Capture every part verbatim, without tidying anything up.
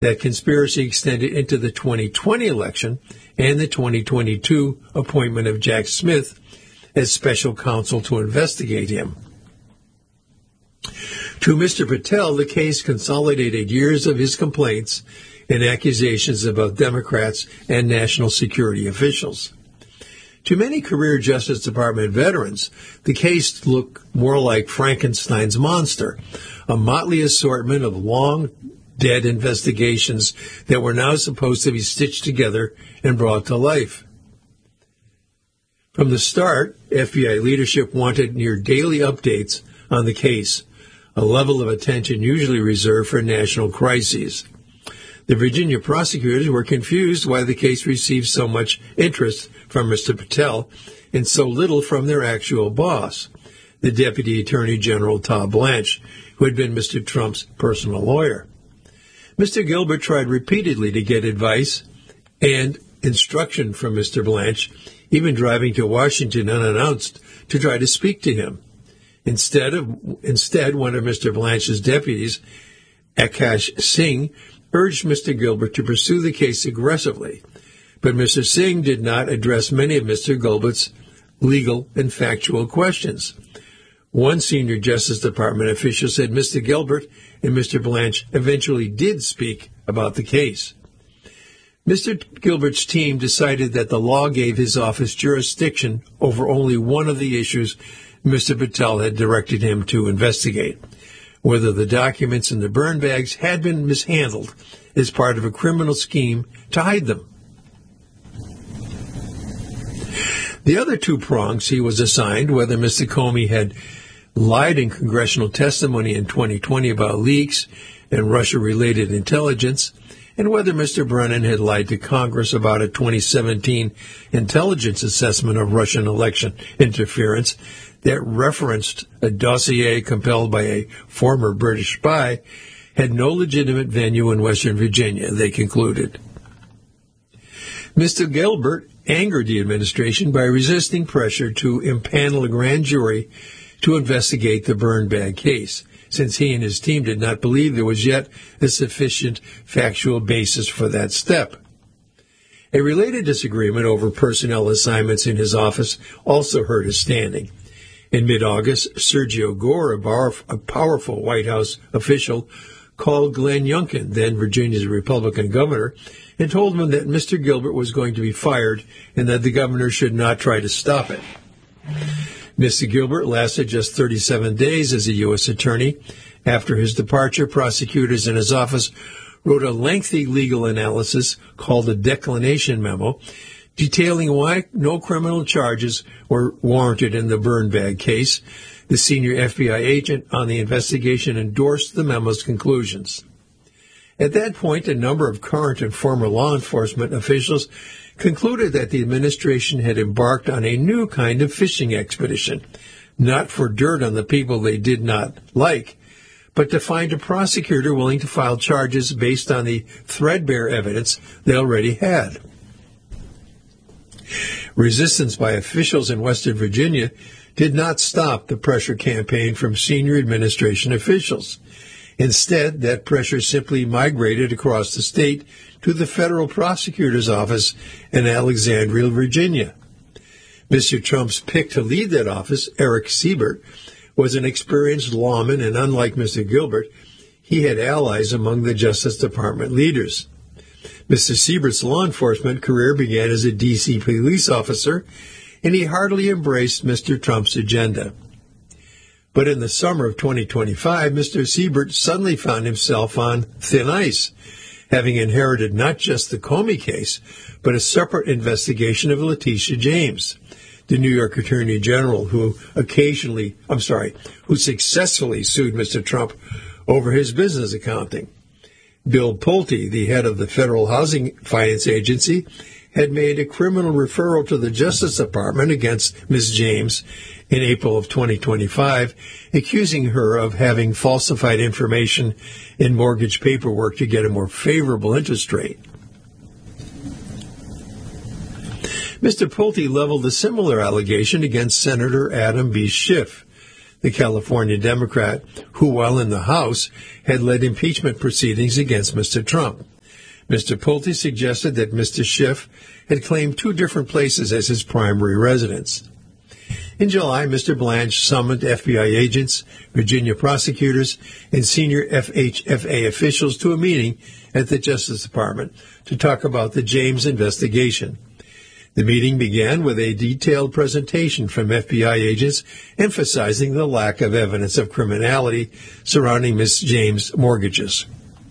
That conspiracy extended into the twenty twenty election and the twenty twenty-two appointment of Jack Smith as special counsel to investigate him. To Mister Patel, the case consolidated years of his complaints and accusations about Democrats and national security officials. To many career Justice Department veterans, the case looked more like Frankenstein's monster, a motley assortment of long, dead investigations that were now supposed to be stitched together and brought to life. From the start, F B I leadership wanted near daily updates on the case, a level of attention usually reserved for national crises. The Virginia prosecutors were confused why the case received so much interest from Mister Patel and so little from their actual boss, the Deputy Attorney General Todd Blanche, who had been Mister Trump's personal lawyer. Mister Gilbert tried repeatedly to get advice and instruction from Mister Blanche, even driving to Washington unannounced to try to speak to him. Instead, of, instead one of Mister Blanche's deputies, Akash Singh, urged Mister Gilbert to pursue the case aggressively, but Mister Singh did not address many of Mister Gilbert's legal and factual questions. One senior Justice Department official said Mister Gilbert and Mister Blanche eventually did speak about the case. Mister Gilbert's team decided that the law gave his office jurisdiction over only one of the issues Mister Patel had directed him to investigate, whether the documents in the burn bags had been mishandled as part of a criminal scheme to hide them. The other two prongs he was assigned, whether Mister Comey had lied in congressional testimony in twenty twenty about leaks and Russia-related intelligence, and whether Mister Brennan had lied to Congress about a twenty seventeen intelligence assessment of Russian election interference that referenced a dossier compiled by a former British spy, had no legitimate venue in Western Virginia, they concluded. Mister Gilbert angered the administration by resisting pressure to impanel a grand jury to investigate the burn bag case, since he and his team did not believe there was yet a sufficient factual basis for that step. A related disagreement over personnel assignments in his office also hurt his standing. In mid-August, Sergio Gore, a powerful White House official, called Glenn Youngkin, then Virginia's Republican governor, and told him that Mister Gilbert was going to be fired and that the governor should not try to stop it. Mister Gilbert lasted just thirty-seven days as a U S attorney. After his departure, prosecutors in his office wrote a lengthy legal analysis called a declination memo, detailing why no criminal charges were warranted in the burn bag case. The senior F B I agent on the investigation endorsed the memo's conclusions. At that point, a number of current and former law enforcement officials concluded that the administration had embarked on a new kind of fishing expedition, not for dirt on the people they did not like, but to find a prosecutor willing to file charges based on the threadbare evidence they already had. Resistance by officials in Western Virginia did not stop the pressure campaign from senior administration officials. Instead, that pressure simply migrated across the state to the federal prosecutor's office in Alexandria, Virginia. Mister Trump's pick to lead that office, Eric Siebert, was an experienced lawman, and unlike Mister Gilbert, he had allies among the Justice Department leaders. Mister Siebert's law enforcement career began as a D C police officer, and he heartily embraced Mister Trump's agenda. But in the summer of twenty twenty-five, Mister Siebert suddenly found himself on thin ice, having inherited not just the Comey case, but a separate investigation of Letitia James, the New York Attorney General who occasionally, I'm sorry, who successfully sued Mister Trump over his business accounting. Bill Pulte, the head of the Federal Housing Finance Agency, had made a criminal referral to the Justice Department against Miz James in April of twenty twenty-five, accusing her of having falsified information in mortgage paperwork to get a more favorable interest rate. Mister Pulte leveled a similar allegation against Senator Adam B. Schiff, the California Democrat, who, while in the House, had led impeachment proceedings against Mister Trump. Mister Pulte suggested that Mister Schiff had claimed two different places as his primary residence. In July, Mister Blanche summoned F B I agents, Virginia prosecutors, and senior F H F A officials to a meeting at the Justice Department to talk about the James investigation. The meeting began with a detailed presentation from F B I agents emphasizing the lack of evidence of criminality surrounding Miss James' mortgages.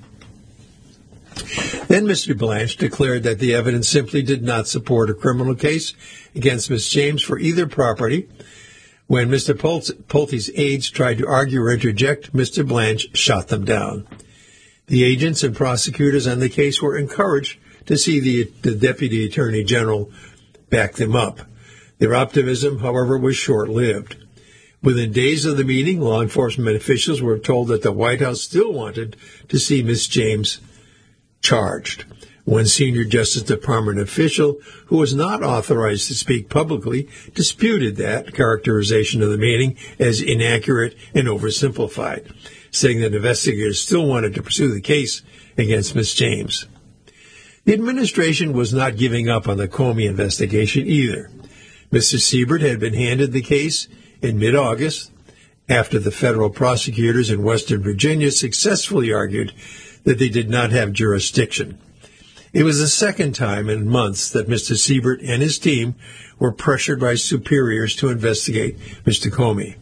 Then Mister Blanche declared that the evidence simply did not support a criminal case against Miss James for either property. When Mister Pulte's aides tried to argue or interject, Mister Blanche shot them down. The agents and prosecutors on the case were encouraged to see the, the Deputy Attorney General back them up. Their optimism, however, was short-lived. Within days of the meeting, law enforcement officials were told that the White House still wanted to see Miss James charged. One senior Justice Department official, who was not authorized to speak publicly, disputed that characterization of the meeting as inaccurate and oversimplified, saying that investigators still wanted to pursue the case against Miss James. The administration was not giving up on the Comey investigation either. Mister Siebert had been handed the case in mid-August after the federal prosecutors in Western Virginia successfully argued that they did not have jurisdiction. It was the second time in months that Mister Siebert and his team were pressured by superiors to investigate Mister Comey.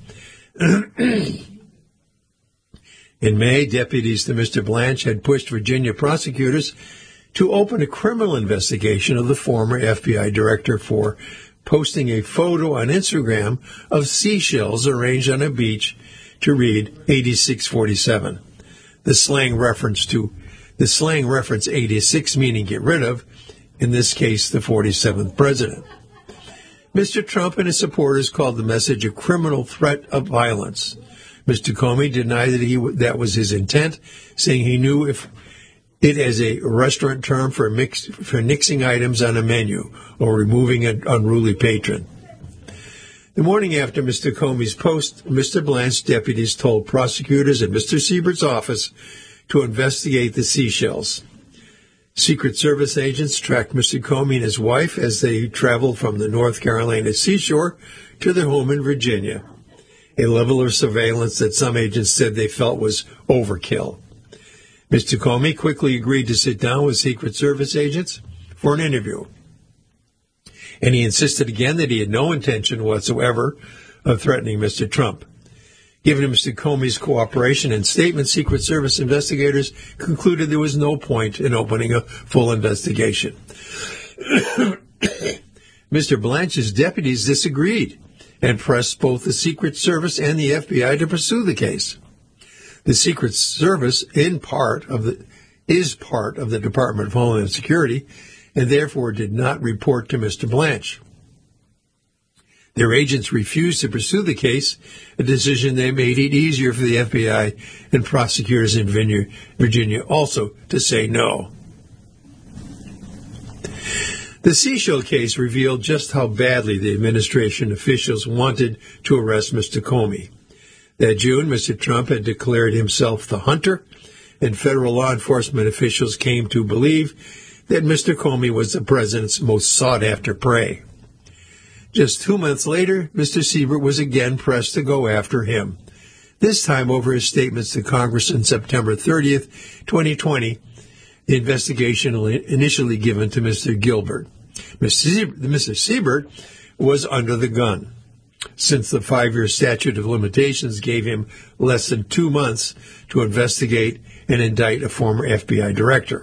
In May, deputies to Mister Blanche had pushed Virginia prosecutors to open a criminal investigation of the former F B I director for posting a photo on Instagram of seashells arranged on a beach to read eighty-six forty-seven. The slang reference to the slang reference eighty-six meaning get rid of, in this case the forty-seventh president. Mister Trump and his supporters called the message a criminal threat of violence. Mister Comey denied that he that was his intent, saying he knew if it as a restaurant term for mix, for nixing items on a menu or removing an unruly patron. The morning after Mister Comey's post, Mister Blanche's deputies told prosecutors at Mister Siebert's office to investigate the seashells. Secret Service agents tracked Mister Comey and his wife as they traveled from the North Carolina seashore to their home in Virginia, a level of surveillance that some agents said they felt was overkill. Mister Comey quickly agreed to sit down with Secret Service agents for an interview, and he insisted again that he had no intention whatsoever of threatening Mister Trump. Given Mister Comey's cooperation and statement, Secret Service investigators concluded there was no point in opening a full investigation. Mister Blanche's deputies disagreed and pressed both the Secret Service and the F B I to pursue the case. The Secret Service, in part of the, is part of the Department of Homeland Security, and therefore did not report to Mister Blanche. Their agents refused to pursue the case, a decision that made it easier for the F B I and prosecutors in Virginia also to say no. The seashell case revealed just how badly the administration officials wanted to arrest Mister Comey. That June, Mister Trump had declared himself the hunter, and federal law enforcement officials came to believe that Mister Comey was the president's most sought-after prey. Just two months later, Mister Siebert was again pressed to go after him, this time over his statements to Congress on September thirtieth, twenty twenty, the investigation initially given to Mister Gilbert. Mister Siebert was under the gun, since the five-year statute of limitations gave him less than two months to investigate and indict a former F B I director.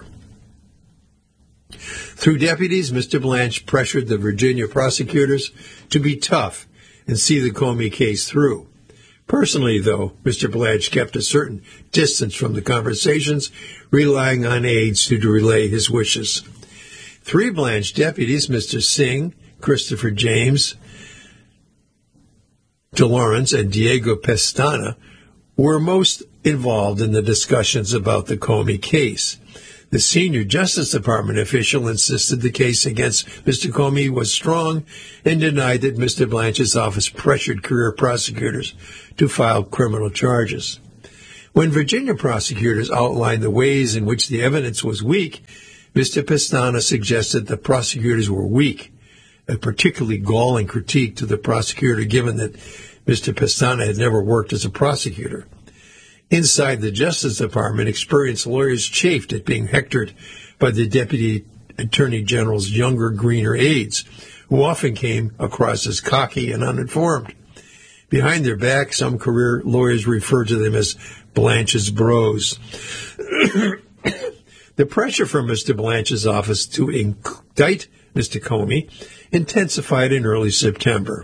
Through deputies, Mister Blanche pressured the Virginia prosecutors to be tough and see the Comey case through. Personally, though, Mister Blanche kept a certain distance from the conversations, relying on aides to relay his wishes. Three Blanche deputies, Mister Singh, Christopher James, DeLawrence, and Diego Pestana, were most involved in the discussions about the Comey case. The senior Justice Department official insisted the case against Mister Comey was strong and denied that Mister Blanche's office pressured career prosecutors to file criminal charges. When Virginia prosecutors outlined the ways in which the evidence was weak, Mister Pestana suggested the prosecutors were weak, a particularly galling critique to the prosecutor given that Mister Pestana had never worked as a prosecutor. Inside the Justice Department, experienced lawyers chafed at being hectored by the Deputy Attorney General's younger, greener aides, who often came across as cocky and uninformed. Behind their back, some career lawyers referred to them as Blanche's bros. The pressure from Mister Blanche's office to indict Mister Comey intensified in early September.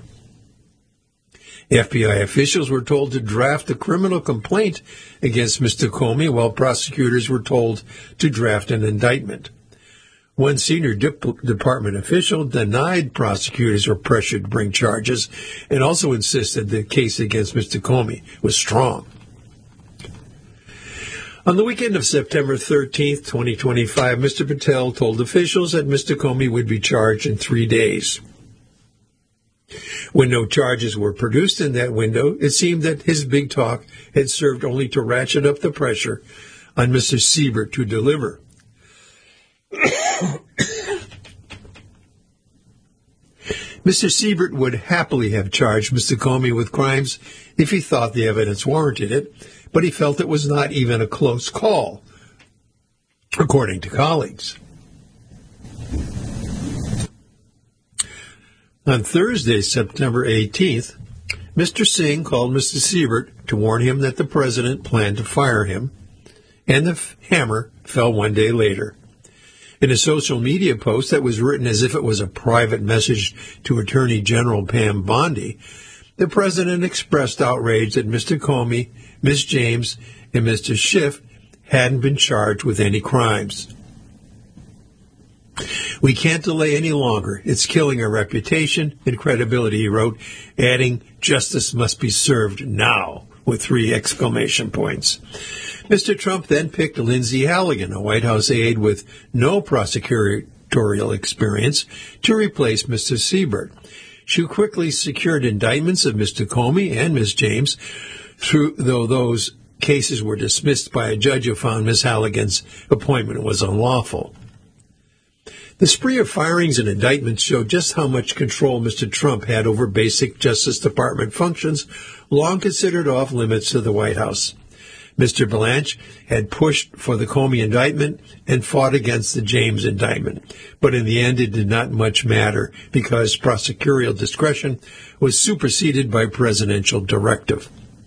F B I officials were told to draft a criminal complaint against Mister Comey, while prosecutors were told to draft an indictment. One senior dip- department official denied prosecutors were pressured to bring charges and also insisted the case against Mister Comey was strong. On the weekend of September thirteenth, twenty twenty-five, Mister Patel told officials that Mister Comey would be charged in three days. When no charges were produced in that window, it seemed that his big talk had served only to ratchet up the pressure on Mister Siebert to deliver. Mister Siebert would happily have charged Mister Comey with crimes if he thought the evidence warranted it, but he felt it was not even a close call, according to colleagues. On Thursday, September eighteenth, Mister Singh called Mister Siebert to warn him that the president planned to fire him, and the hammer fell one day later. In a social media post that was written as if it was a private message to Attorney General Pam Bondi, the president expressed outrage that Mister Comey, Miz James, and Mister Schiff hadn't been charged with any crimes. "We can't delay any longer. It's killing our reputation and credibility," he wrote, adding, "Justice must be served now," with three exclamation points. Mister Trump then picked Lindsay Halligan, a White House aide with no prosecutorial experience, to replace Mister Siebert. She quickly secured indictments of Mister Comey and Miz James, through, though those cases were dismissed by a judge who found Miz Halligan's appointment was unlawful. The spree of firings and indictments showed just how much control Mister Trump had over basic Justice Department functions, long considered off limits to the White House. Mister Blanche had pushed for the Comey indictment and fought against the James indictment, but in the end it did not much matter because prosecutorial discretion was superseded by presidential directive.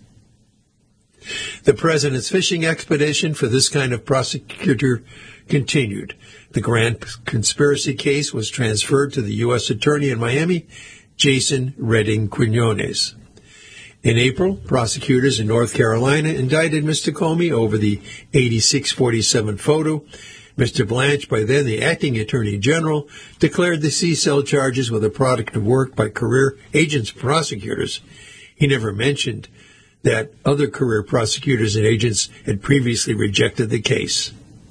The president's fishing expedition for this kind of prosecutor continued. The grand conspiracy case was transferred to the U S attorney in Miami, Jason Redding Quinones. In April, prosecutors in North Carolina indicted Mister Comey over the eighty-six forty-seven photo. Mister Blanche, by then the acting attorney general, declared the C-cell charges were the product of work by career agents and prosecutors. He never mentioned that other career prosecutors and agents had previously rejected the case.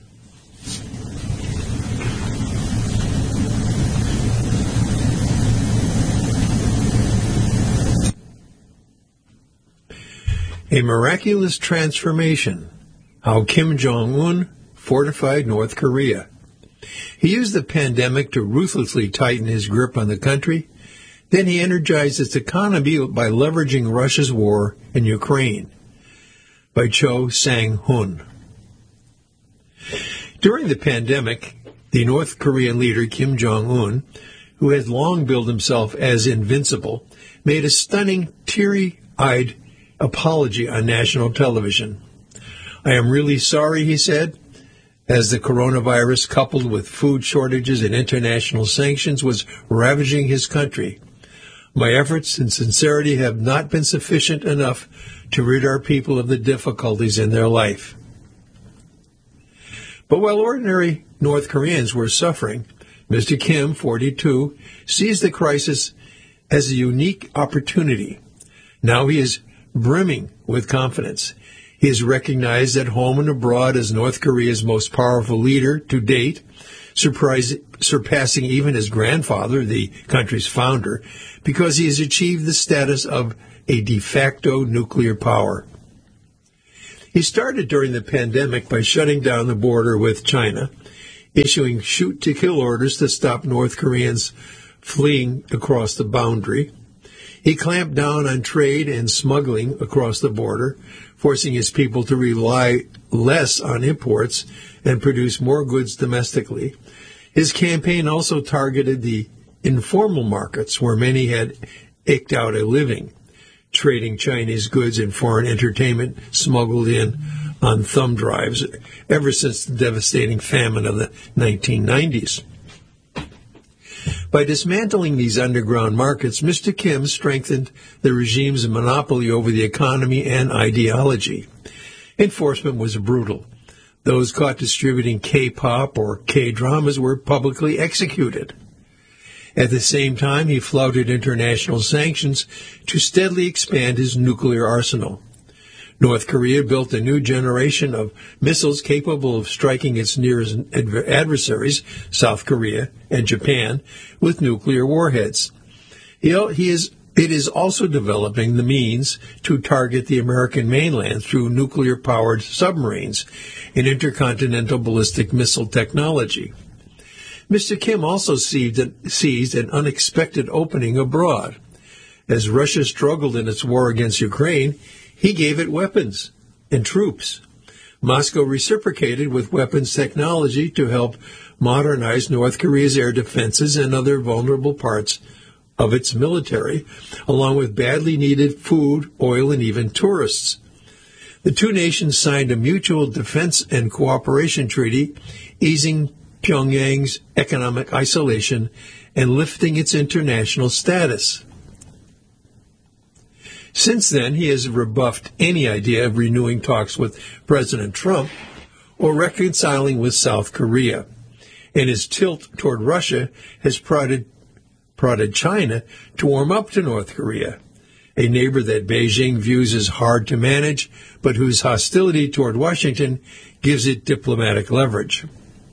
A miraculous transformation. How Kim Jong-un fortified North Korea. He used the pandemic to ruthlessly tighten his grip on the country. Then he energized its economy by leveraging Russia's war in Ukraine. By Cho Sang-hun. During the pandemic, the North Korean leader Kim Jong-un, who had long billed himself as invincible, made a stunning, teary-eyed apology on national television. "I am really sorry," he said, as the coronavirus, coupled with food shortages and international sanctions, was ravaging his country. "My efforts and sincerity have not been sufficient enough to rid our people of the difficulties in their life." But while ordinary North Koreans were suffering, Mister Kim, forty-two, sees the crisis as a unique opportunity. Now he is brimming with confidence. He is recognized at home and abroad as North Korea's most powerful leader to date, surpassing even his grandfather, the country's founder, because he has achieved the status of a de facto nuclear power. He started during the pandemic by shutting down the border with China. issuing shoot-to-kill orders to stop North Koreans fleeing across the boundary. He clamped down on trade and smuggling across the border, forcing his people to rely less on imports and produce more goods domestically. His campaign also targeted the informal markets where many had eked out a living, trading Chinese goods and foreign entertainment smuggled in on thumb drives ever since the devastating famine of the nineteen nineties. By dismantling these underground markets, Mister Kim strengthened the regime's monopoly over the economy and ideology. Enforcement was brutal. Those caught distributing K-pop or K-dramas were publicly executed. At the same time, he flouted international sanctions to steadily expand his nuclear arsenal. North Korea built a new generation of missiles capable of striking its nearest adversaries, South Korea and Japan, with nuclear warheads. He, he is, it is also developing the means to target the American mainland through nuclear-powered submarines and intercontinental ballistic missile technology. Mister Kim also seized an, seized an unexpected opening abroad. As Russia struggled in its war against Ukraine, he gave it weapons and troops. Moscow reciprocated with weapons technology to help modernize North Korea's air defenses and other vulnerable parts of its military, along with badly needed food, oil, and even tourists. The two nations signed a mutual defense and cooperation treaty, easing Pyongyang's economic isolation and lifting its international status. Since then, he has rebuffed any idea of renewing talks with President Trump or reconciling with South Korea, and his tilt toward Russia has prodded, prodded China to warm up to North Korea, a neighbor that Beijing views as hard to manage, but whose hostility toward Washington gives it diplomatic leverage.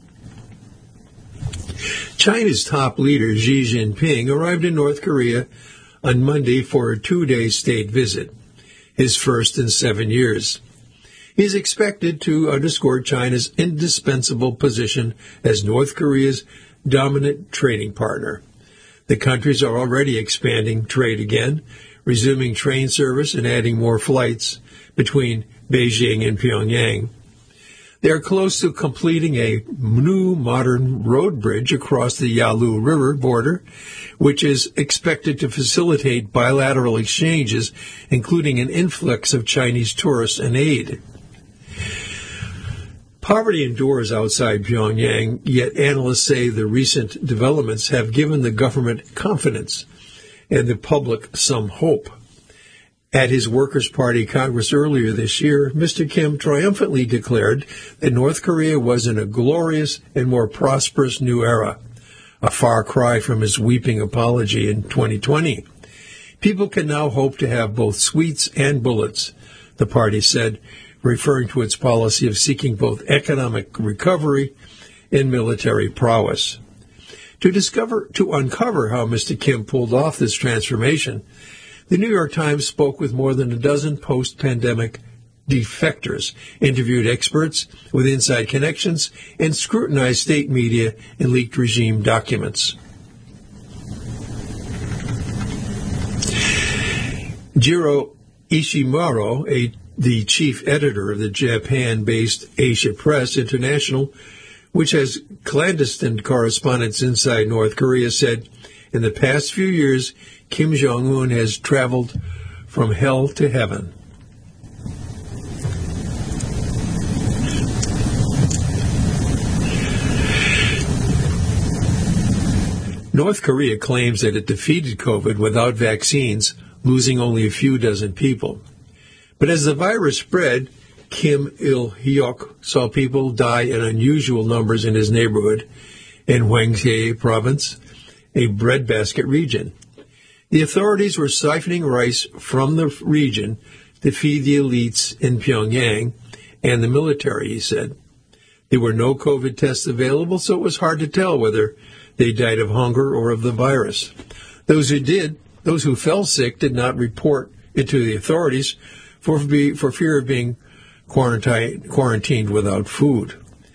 China's top leader, Xi Jinping, arrived in North Korea on Monday for a two-day state visit, his first in seven years. He is expected to underscore China's indispensable position as North Korea's dominant trading partner. The countries are already expanding trade again, resuming train service and adding more flights between Beijing and Pyongyang. They are close to completing a new modern road bridge across the Yalu River border, which is expected to facilitate bilateral exchanges, including an influx of Chinese tourists and aid. Poverty endures outside Pyongyang, yet analysts say the recent developments have given the government confidence and the public some hope. At his Workers' Party Congress earlier this year, Mister Kim triumphantly declared that North Korea was in a glorious and more prosperous new era, a far cry from his weeping apology in twenty twenty. People can now hope to have both sweets and bullets, the party said, referring to its policy of seeking both economic recovery and military prowess. To discover, to uncover how Mister Kim pulled off this transformation, the New York Times spoke with more than a dozen post-pandemic defectors, interviewed experts with inside connections, and scrutinized state media and leaked regime documents. Jiro Ishimaro, a, the chief editor of the Japan-based Asia Press International, which has clandestine correspondents inside North Korea, said, in the past few years, Kim Jong-un has traveled from hell to heaven. North Korea claims that it defeated COVID without vaccines, losing only a few dozen people. But as the virus spread, Kim Il-hyok saw people die in unusual numbers in his neighborhood in Hwanghae province, a breadbasket region. The authorities were siphoning rice from the region to feed the elites in Pyongyang and the military, he said. There were no COVID tests available, so it was hard to tell whether they died of hunger or of the virus. Those who did, those who fell sick, did not report it to the authorities for, for fear of being quarantined, quarantined without food.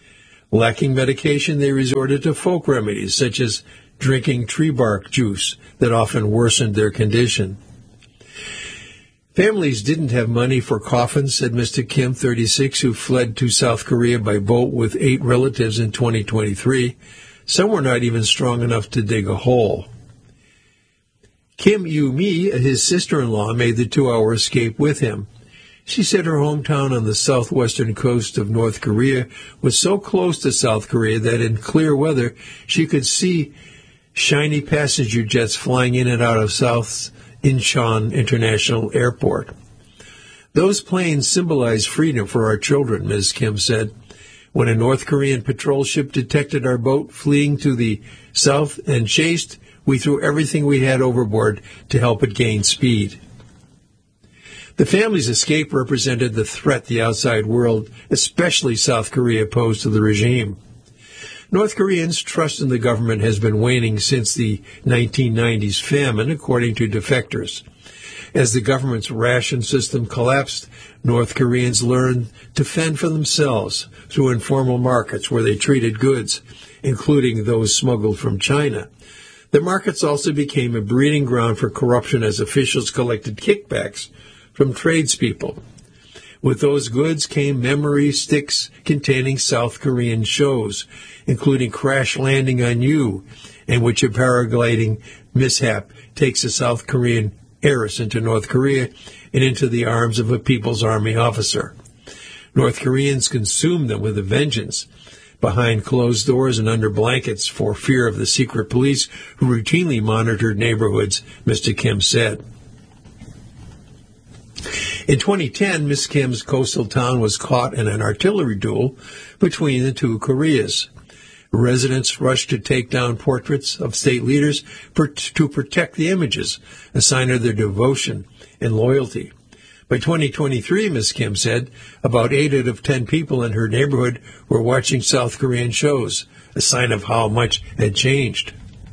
Lacking medication, they resorted to folk remedies, such as drinking tree bark juice that often worsened their condition. Families didn't have money for coffins, said Mister Kim, thirty-six, who fled to South Korea by boat with eight relatives in twenty twenty-three. Some were not even strong enough to dig a hole. Kim Yu-mi, his sister-in-law, made the two-hour escape with him. She said her hometown on the southwestern coast of North Korea was so close to South Korea that in clear weather she could see shiny passenger jets flying in and out of South's Incheon International Airport. Those planes symbolize freedom for our children, Miz Kim said. When a North Korean patrol ship detected our boat fleeing to the south and chased, we threw everything we had overboard to help it gain speed. The family's escape represented the threat the outside world, especially South Korea, posed to the regime. North Koreans' trust in the government has been waning since the nineteen nineties famine, according to defectors. As the government's ration system collapsed, North Koreans learned to fend for themselves through informal markets where they traded goods, including those smuggled from China. The markets also became a breeding ground for corruption as officials collected kickbacks from tradespeople. With those goods came memory sticks containing South Korean shows, including Crash Landing on You, in which a paragliding mishap takes a South Korean heiress into North Korea and into the arms of a People's Army officer. North Koreans consumed them with a vengeance, behind closed doors and under blankets for fear of the secret police who routinely monitored neighborhoods, Mister Kim said. In twenty ten, Miss Kim's coastal town was caught in an artillery duel between the two Koreas. Residents rushed to take down portraits of state leaders per- to protect the images, a sign of their devotion and loyalty. By twenty twenty-three, Miss Kim said, about eight out of ten people in her neighborhood were watching South Korean shows, a sign of how much had changed.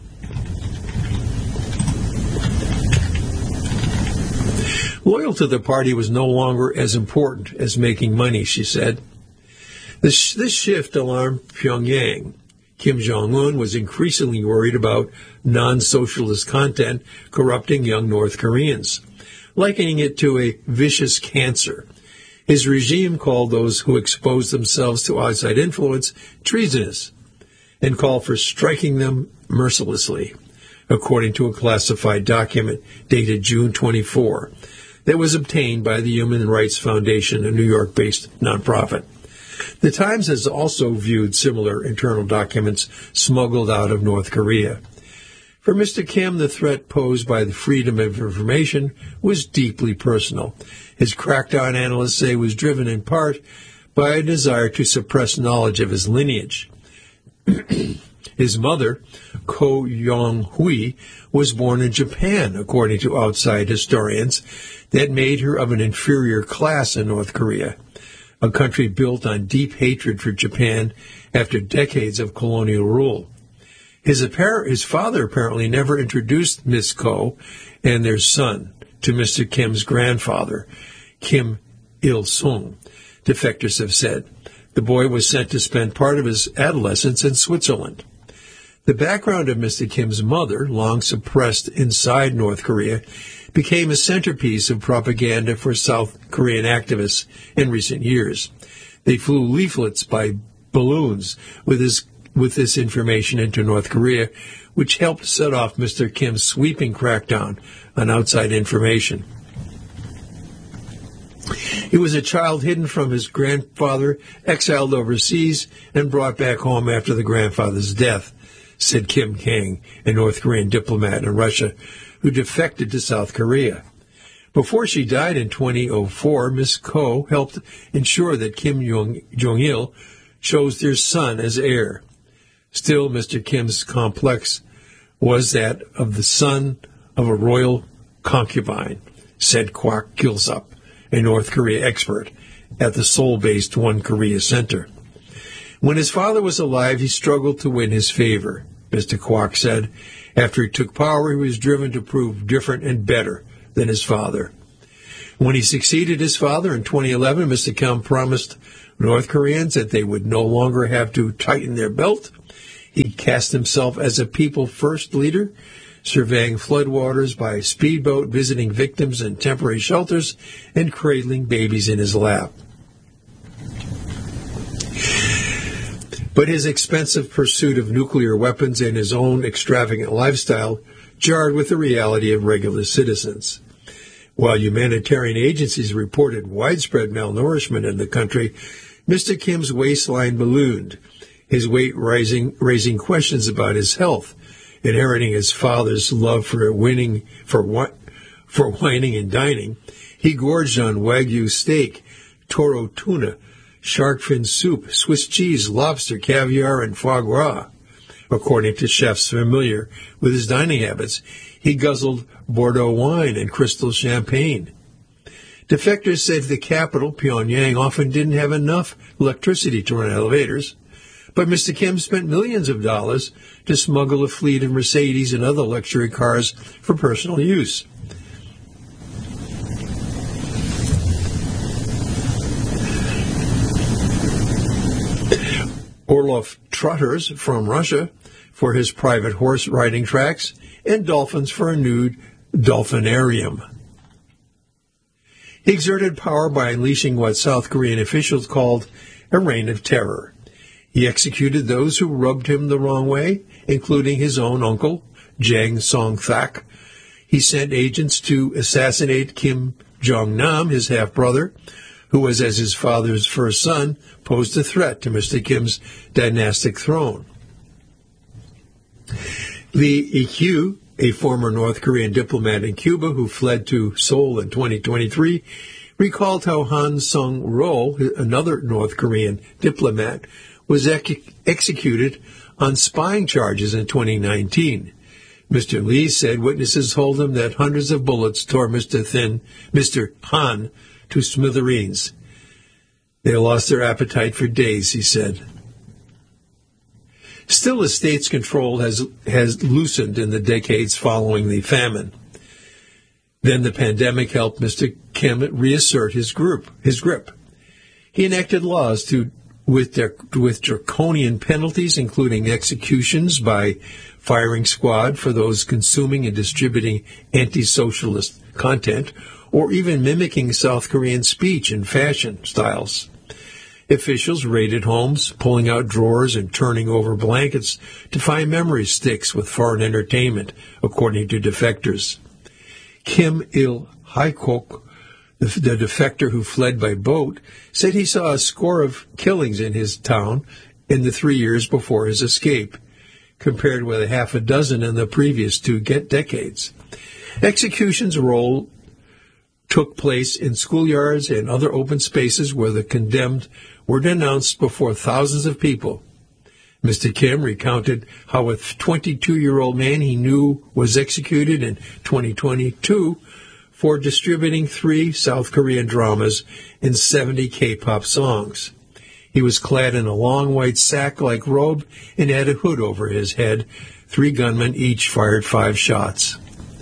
Loyal to the party was no longer as important as making money, she said. This, this shift alarmed Pyongyang. Kim Jong-un was increasingly worried about non-socialist content corrupting young North Koreans, likening it to a vicious cancer. His regime called those who exposed themselves to outside influence treasonous and called for striking them mercilessly, according to a classified document dated June twenty-fourth that was obtained by the Human Rights Foundation, a New York-based nonprofit. The Times has also viewed similar internal documents smuggled out of North Korea. For Mister Kim, the threat posed by the freedom of information was deeply personal. His crackdown, analysts say, was driven in part by a desire to suppress knowledge of his lineage. His mother, Ko Yong-hui, was born in Japan, according to outside historians. That made her of an inferior class in North Korea, a country built on deep hatred for Japan after decades of colonial rule. His, appar- his father apparently never introduced Miss Ko and their son to Mister Kim's grandfather, Kim Il-sung, defectors have said. The boy was sent to spend part of his adolescence in Switzerland. The background of Mister Kim's mother, long suppressed inside North Korea, became a centerpiece of propaganda for South Korean activists in recent years. They flew leaflets by balloons with this, with this information into North Korea, which helped set off Mister Kim's sweeping crackdown on outside information. He was a child hidden from his grandfather, exiled overseas, and brought back home after the grandfather's death, said Kim Kang, a North Korean diplomat in Russia who defected to South Korea. Before she died in two thousand four, Miss Ko helped ensure that Kim Jong-il chose their son as heir. Still, Mister Kim's complex was that of the son of a royal concubine, said Kwak Gilsup, a North Korea expert at the Seoul-based One Korea Center. When his father was alive, he struggled to win his favor, Mister Kwak said. After he took power, he was driven to prove different and better than his father. When he succeeded his father in twenty eleven, Mister Kim promised North Koreans that they would no longer have to tighten their belt. He cast himself as a people-first leader, surveying floodwaters by speedboat, visiting victims in temporary shelters, and cradling babies in his lap. But his expensive pursuit of nuclear weapons and his own extravagant lifestyle jarred with the reality of regular citizens. While humanitarian agencies reported widespread malnourishment in the country, Mister Kim's waistline ballooned, his weight rising, raising questions about his health. Inheriting his father's love for winning, for for whining and dining, he gorged on Wagyu steak, toro tuna, shark fin soup, Swiss cheese, lobster, caviar, and foie gras. According to chefs familiar with his dining habits, he guzzled Bordeaux wine and crystal champagne. Defectors said the capital, Pyongyang, often didn't have enough electricity to run elevators, but Mister Kim spent millions of dollars to smuggle a fleet of Mercedes and other luxury cars for personal use. Orlov trotters from Russia for his private horse riding tracks, and dolphins for a nude dolphinarium. He exerted power by unleashing what South Korean officials called a reign of terror. He executed those who rubbed him the wrong way, including his own uncle, Jang Song-thak. He sent agents to assassinate Kim Jong-nam, his half-brother, who was, as his father's first son, posed a threat to Mister Kim's dynastic throne. Lee Ik-hyu, a former North Korean diplomat in Cuba who fled to Seoul in twenty twenty-three, recalled how Han Sung-ro, another North Korean diplomat, was ex- executed on spying charges in twenty nineteen. Mister Lee said witnesses told him that hundreds of bullets tore Mister Thin, Mister Han to smithereens. They lost their appetite for days, he said. Still, the state's control has has loosened in the decades following the famine. Then the pandemic helped Mister Kim reassert his group, his grip. He enacted laws to with their, with draconian penalties, including executions by firing squad for those consuming and distributing anti-socialist content, or even mimicking South Korean speech and fashion styles. Officials raided homes, pulling out drawers and turning over blankets to find memory sticks with foreign entertainment, according to defectors. Kim Il-haikok, the, the defector who fled by boat, said he saw a score of killings in his town in the three years before his escape, compared with a half a dozen in the previous two decades. Executions roll took place in schoolyards and other open spaces where the condemned were denounced before thousands of people. Mister Kim recounted how a twenty-two-year-old man he knew was executed in twenty twenty-two for distributing three South Korean dramas and seventy K-pop songs. He was clad in a long white sack-like robe and had a hood over his head. Three gunmen each fired five shots.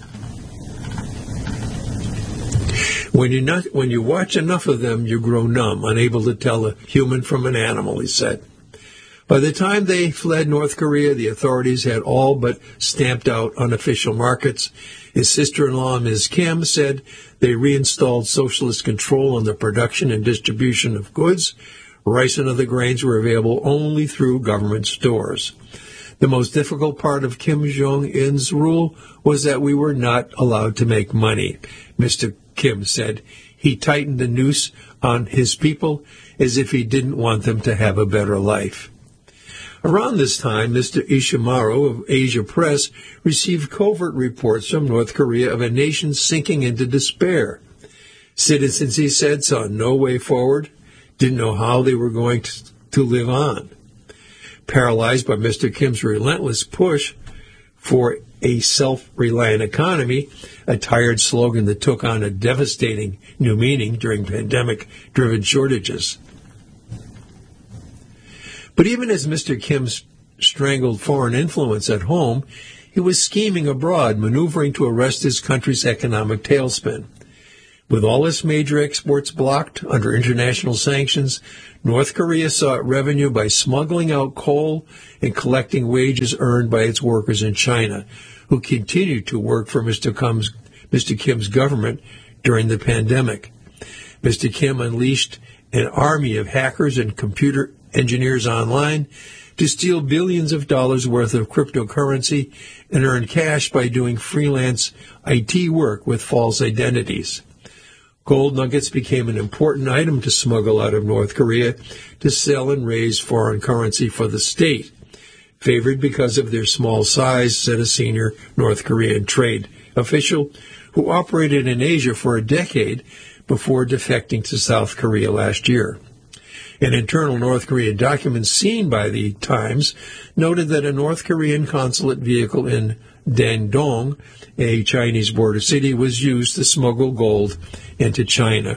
When you not, when you watch enough of them, you grow numb, unable to tell a human from an animal, he said. By the time they fled North Korea, the authorities had all but stamped out unofficial markets. His sister-in-law, Miz Kim, said they reinstalled socialist control on the production and distribution of goods. Rice and other grains were available only through government stores. The most difficult part of Kim Jong-un's rule was that we were not allowed to make money, Mister Kim said. He tightened the noose on his people as if he didn't want them to have a better life. Around this time, Mister Ishimaru of Asia Press received covert reports from North Korea of a nation sinking into despair. Citizens, he said, saw no way forward, didn't know how they were going to, to live on. Paralyzed by Mister Kim's relentless push for a self-reliant economy, a tired slogan that took on a devastating new meaning during pandemic-driven shortages. But even as Mister Kim strangled foreign influence at home, he was scheming abroad, maneuvering to arrest his country's economic tailspin. With all its major exports blocked under international sanctions, North Korea sought revenue by smuggling out coal and collecting wages earned by its workers in China, who continued to work for Mister Kim's, Mister Kim's government during the pandemic. Mister Kim unleashed an army of hackers and computer engineers online to steal billions of dollars worth of cryptocurrency and earn cash by doing freelance I T work with false identities. Gold nuggets became an important item to smuggle out of North Korea to sell and raise foreign currency for the state, favored because of their small size, said a senior North Korean trade official who operated in Asia for a decade before defecting to South Korea last year. An internal North Korean document seen by the Times noted that a North Korean consulate vehicle in Dandong, a Chinese border city, was used to smuggle gold into China.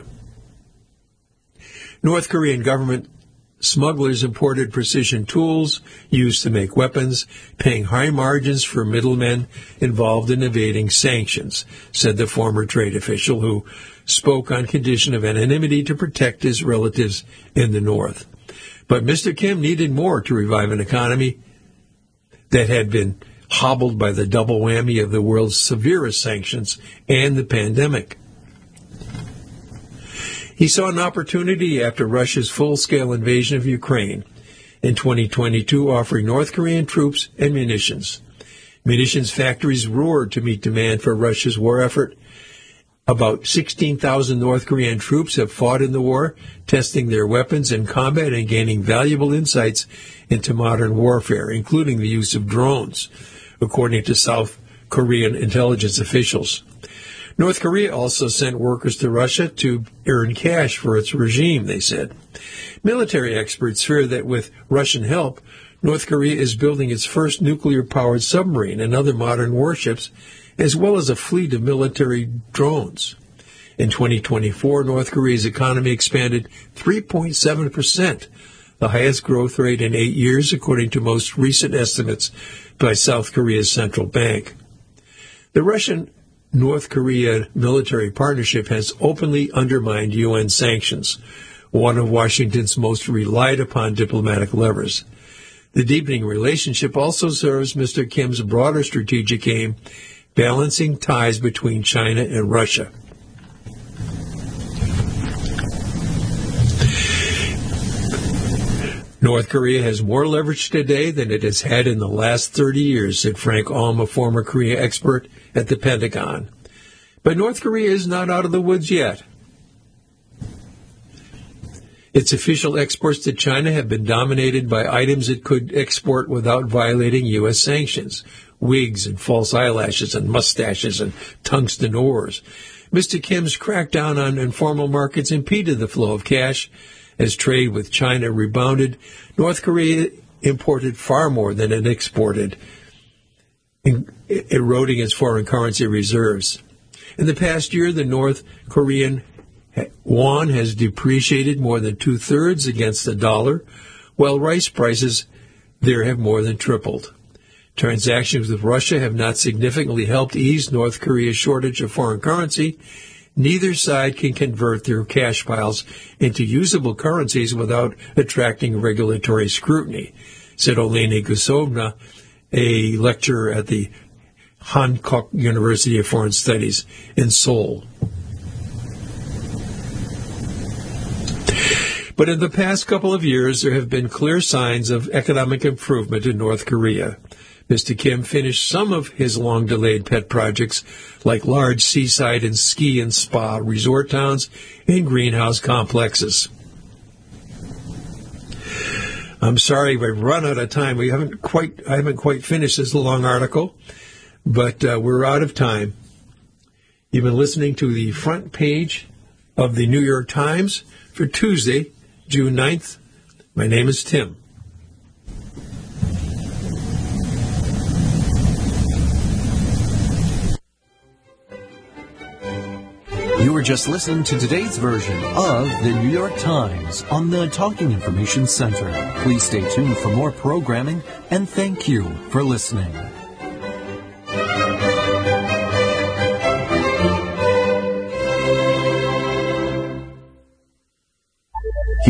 North Korean government smugglers imported precision tools used to make weapons, paying high margins for middlemen involved in evading sanctions, said the former trade official, who spoke on condition of anonymity to protect his relatives in the North. But Mister Kim needed more to revive an economy that had been hobbled by the double whammy of the world's severest sanctions and the pandemic. He saw an opportunity after Russia's full-scale invasion of Ukraine in twenty twenty-two, offering North Korean troops and munitions. Munitions factories roared to meet demand for Russia's war effort. About sixteen thousand North Korean troops have fought in the war, testing their weapons in combat and gaining valuable insights into modern warfare, including the use of drones, according to South Korean intelligence officials. North Korea also sent workers to Russia to earn cash for its regime, they said. Military experts fear that with Russian help, North Korea is building its first nuclear-powered submarine and other modern warships, as well as a fleet of military drones. In twenty twenty-four, North Korea's economy expanded three point seven percent, the highest growth rate in eight years, according to most recent estimates by South Korea's central bank. The Russian-North Korea military partnership has openly undermined U N sanctions, one of Washington's most relied upon diplomatic levers. The deepening relationship also serves Mister Kim's broader strategic aim, balancing ties between China and Russia. North Korea has more leverage today than it has had in the last thirty years, said Frank Alm, a former Korea expert at the Pentagon. But North Korea is not out of the woods yet. Its official exports to China have been dominated by items it could export without violating U S sanctions: wigs and false eyelashes and mustaches and tungsten ores. Mister Kim's crackdown on informal markets impeded the flow of cash. As trade with China rebounded, North Korea imported far more than it exported, eroding its foreign currency reserves. In the past year, the North Korean won has depreciated more than two-thirds against the dollar, while rice prices there have more than tripled. Transactions with Russia have not significantly helped ease North Korea's shortage of foreign currency. Neither side can convert their cash piles into usable currencies without attracting regulatory scrutiny, said Olena Gusovna, a lecturer at the Hankook University of Foreign Studies in Seoul. But in the past couple of years, there have been clear signs of economic improvement in North Korea. Mister Kim finished some of his long-delayed pet projects, like large seaside and ski and spa resort towns and greenhouse complexes. I'm sorry, we've run out of time. We haven't quite, I haven't quite finished this long article, but uh, we're out of time. You've been listening to the front page of the New York Times for Tuesday, June ninth. My name is Tim. You were just listening to today's version of the New York Times on the Talking Information Center. Please stay tuned for more programming, and thank you for listening.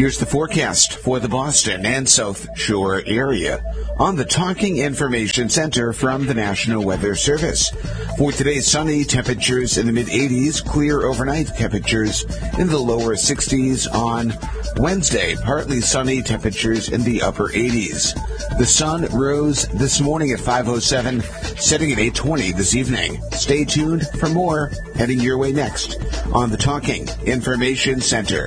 Here's the forecast for the Boston and South Shore area on the Talking Information Center from the National Weather Service. For today, sunny, temperatures in the mid-eighties, clear overnight, temperatures in the lower sixties on Wednesday. Partly sunny, temperatures in the upper eighties. The sun rose this morning at five oh seven, setting at eight twenty this evening. Stay tuned for more heading your way next on the Talking Information Center.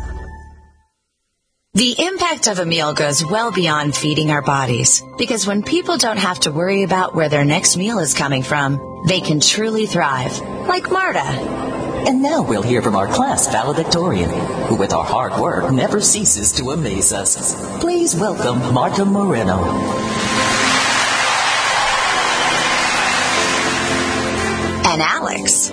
The impact of a meal goes well beyond feeding our bodies, because when people don't have to worry about where their next meal is coming from, they can truly thrive, like Marta. And now we'll hear from our class valedictorian, who with our hard work never ceases to amaze us. Please welcome Marta Moreno. And Alex.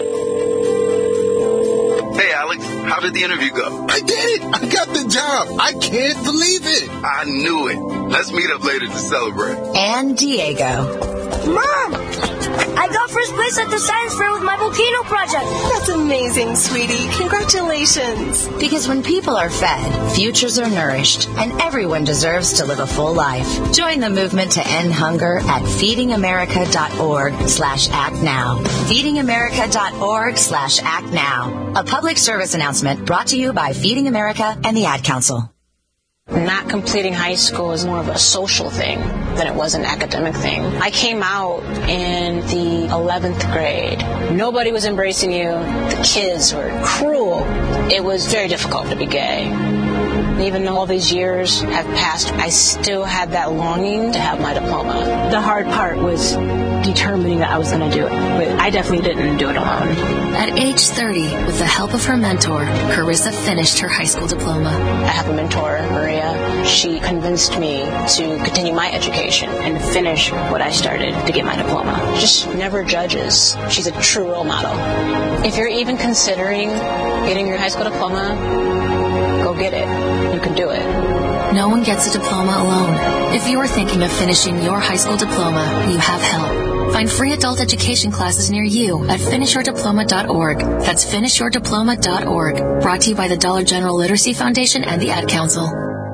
Hey, Alex, how did the interview go? I did. I got the job. I can't believe it. I knew it. Let's meet up later to celebrate. And Diego. Mom, I got first place at the science fair with my volcano project. That's amazing, sweetie. Congratulations. Because when people are fed, futures are nourished, and everyone deserves to live a full life. Join the movement to end hunger at feedingamerica.org slash act now. feedingamerica.org slash act now. A public service announcement brought to you by Feeding America and the Ad Council. Not completing high school is more of a social thing than it was an academic thing. I came out in the eleventh grade. Nobody was embracing you. The kids were cruel. It was very difficult to be gay. Even though all these years have passed, I still had that longing to have my diploma. The hard part was determining that I was going to do it, but I definitely didn't do it alone. At age thirty, with the help of her mentor, Carissa finished her high school diploma. I have a mentor, Maria. She convinced me to continue my education and finish what I started to get my diploma. Just never judges. She's a true role model. If you're even considering getting your high school diploma, go get it. You can do it. No one gets a diploma alone. If you're thinking of finishing your high school diploma, you have help. Find free adult education classes near you at finish your diploma dot org. That's finish your diploma dot org. Brought to you by the Dollar General Literacy Foundation and the Ad Council.